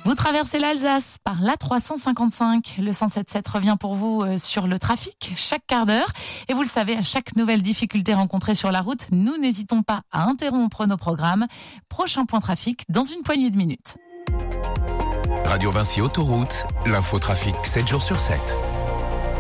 Vous traversez l'Alsace par l'A355. Le 107.7 revient pour vous sur le trafic chaque quart d'heure. Et vous le savez, à chaque nouvelle difficulté rencontrée sur la route, nous n'hésitons pas à interrompre nos programmes. Prochain point trafic dans une poignée de minutes. Radio Vinci Autoroute, l'infotrafic 7 jours sur 7.